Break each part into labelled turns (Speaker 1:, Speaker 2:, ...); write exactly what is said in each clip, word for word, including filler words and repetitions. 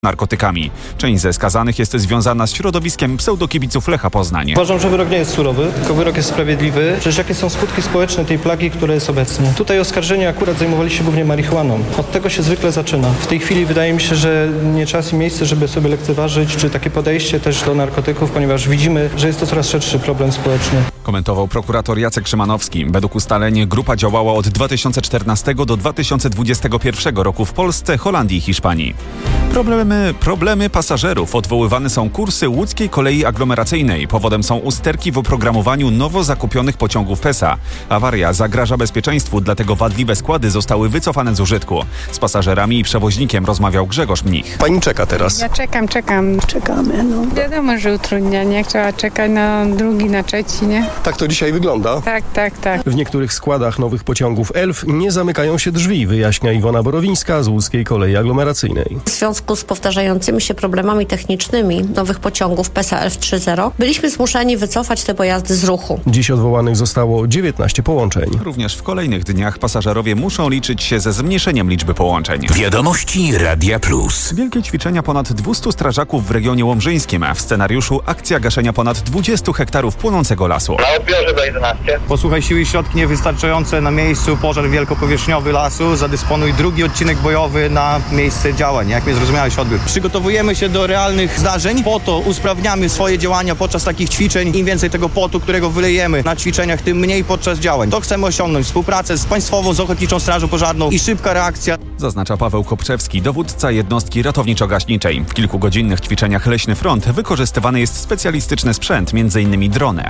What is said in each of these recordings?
Speaker 1: narkotykami. Część ze skazanych jest związana z środowiskiem pseudokibiców Lecha Poznań.
Speaker 2: Uważam, że wyrok nie jest surowy, tylko wyrok jest sprawiedliwy. Przecież jakie są skutki społeczne tej plagi, która jest obecnie? Tutaj oskarżeni akurat zajmowali się głównie marihuaną. Od tego się zwykle zaczyna. W tej chwili wydaje mi się, że nie czas i miejsce, żeby sobie lekceważyć, czy takie podejście też do narkotyków, ponieważ widzimy, że jest to coraz szerszy problem społeczny.
Speaker 1: Komentował prokurator Jacek Szymanowski. Według ustaleń grupa działała od dwa tysiące czternastego do dwa tysiące dwudziestego pierwszego roku w Polsce, Holandii i Hiszpanii. Problemy, problemy pasażerów. Odwoływane są kursy łódzkiej kolei aglomeracyjnej. Powodem są usterki w oprogramowaniu nowo zakupionych pociągów P E S A. Awaria zagraża bezpieczeństwu, dlatego wadliwe składy zostały wycofane z użytku. Z pasażerami i przewoźnikiem rozmawiał Grzegorz Mnich.
Speaker 3: Pani czeka teraz?
Speaker 4: Ja czekam, czekam.
Speaker 5: Czekamy, no.
Speaker 4: Wiadomo, że utrudnia, nie? Trzeba czekać na drugi, na trzeci, nie?
Speaker 3: Tak to dzisiaj wygląda?
Speaker 4: Tak, tak, tak.
Speaker 3: W niektórych składach nowych pociągów Elf nie zamykają się drzwi, wyjaśnia Iwona Borowińska z łódzkiej kolei aglomeracyjnej.
Speaker 5: W związku z powtarzającymi się problemami technicznymi nowych pociągów P E S A Elf trzy zero byliśmy zmuszeni wycofać te pojazdy z ruchu.
Speaker 3: Dziś odwołanych zostało dziewiętnaście połączeń.
Speaker 1: Również w kolejnych dniach pasażerowie muszą liczyć się ze zmniejszeniem liczby połączeń.
Speaker 6: Wiadomości Radia Plus.
Speaker 1: Wielkie ćwiczenia ponad dwustu strażaków w regionie łomżyńskim, a w scenariuszu akcja gaszenia ponad dwudziestu hektarów płonącego lasu.
Speaker 7: Na odbiorze do jedenaście.
Speaker 2: Posłuchaj, siły i środki niewystarczające na miejscu, pożar wielkopowierzchniowy lasu, zadysponuj drugi odcinek bojowy na miejsce działań. Jak mnie zrozumiałeś, odbiór. Przygotowujemy się do realnych zdarzeń, po to usprawniamy swoje działania podczas takich ćwiczeń. Im więcej tego potu, którego wylejemy na ćwiczeniach, tym mniej podczas działań. To chcemy osiągnąć: współpracę z Państwową, z Ochotniczą Strażą Pożarną i szybka reakcja.
Speaker 1: Zaznacza Paweł Kopczewski, dowódca jednostki ratowniczo-gaśniczej. W kilkugodzinnych ćwiczeniach Leśny Front wykorzystywany jest specjalistyczny sprzęt, między innymi drony.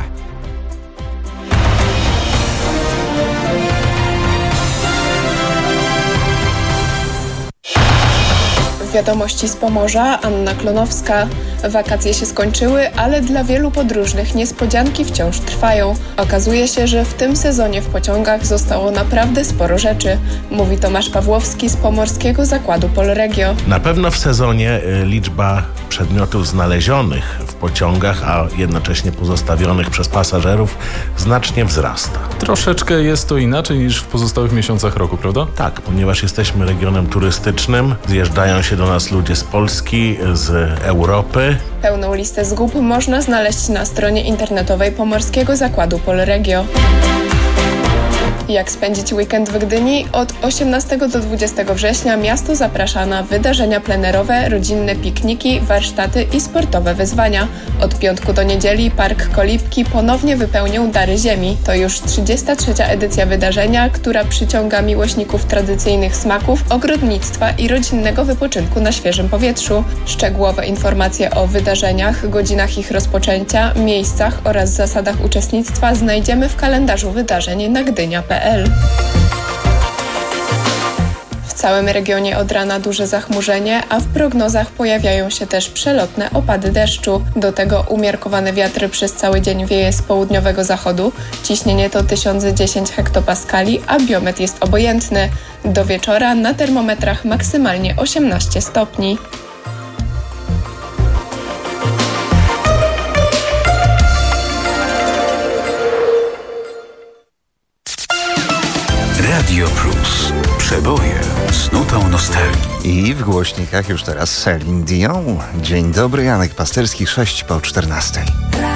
Speaker 8: Wiadomości z Pomorza, Anna Klonowska. Wakacje się skończyły, ale dla wielu podróżnych niespodzianki wciąż trwają. Okazuje się, że w tym sezonie w pociągach zostało naprawdę sporo rzeczy, mówi Tomasz Pawłowski z Pomorskiego Zakładu Polregio.
Speaker 9: Na pewno w sezonie liczba przedmiotów znalezionych w pociągach, a jednocześnie pozostawionych przez pasażerów, znacznie wzrasta.
Speaker 10: Troszeczkę jest to inaczej niż w pozostałych miesiącach roku, prawda?
Speaker 9: Tak, ponieważ jesteśmy regionem turystycznym, zjeżdżają się do nas ludzie z Polski, z Europy.
Speaker 8: Pełną listę zgub można znaleźć na stronie internetowej Pomorskiego Zakładu Polregio. Jak spędzić weekend w Gdyni? Od osiemnastego do dwudziestego września miasto zaprasza na wydarzenia plenerowe, rodzinne pikniki, warsztaty i sportowe wyzwania. Od piątku do niedzieli Park Kolibki ponownie wypełnią Dary Ziemi. To już trzydziesta trzecia edycja wydarzenia, która przyciąga miłośników tradycyjnych smaków, ogrodnictwa i rodzinnego wypoczynku na świeżym powietrzu. Szczegółowe informacje o wydarzeniach, godzinach ich rozpoczęcia, miejscach oraz zasadach uczestnictwa znajdziemy w kalendarzu wydarzeń na gdynia kropka p l. W całym regionie od rana duże zachmurzenie, a w prognozach pojawiają się też przelotne opady deszczu. Do tego umiarkowane wiatry przez cały dzień wieje z południowego zachodu. Ciśnienie to tysiąc dziesięć hektopaskali, a biometr jest obojętny. Do wieczora na termometrach maksymalnie osiemnaście stopni.
Speaker 6: Radio Plus. Przeboje z nutą nostalgii.
Speaker 11: I w głośnikach już teraz Celine Dion. Dzień dobry, Janek Pasterski, sześć po czternastej.